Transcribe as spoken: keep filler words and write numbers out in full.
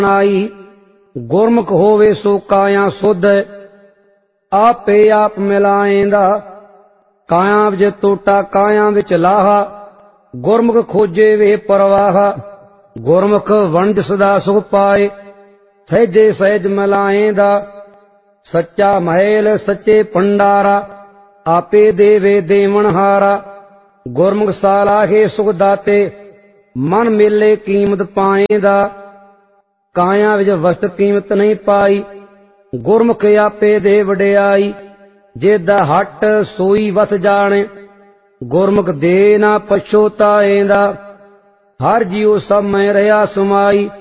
आई। गुरमुख होवे सो काया सुध, आपे आप मिलाएंदा। काया विच टोटा काया विच लाहा, गुरमुख खोजे वे परवाहा। गुरमुख वंज सदा सुख पाए, सहजे सहज मिलाएंदा। सच्चा महल सच्चे भंडारा, आपे देवे देवनहारा। गुरमुख सालाहे सुख दाते, मन मेले कीमत पाएंदा। काया विच वस्त कीमत नहीं पाई, गुरमुख आपे दे वडियाई। जेदा हट सोई वस जाने, गुरमुख दे ना पछोताएंदा। हर जीव सब मैं रहा समाई,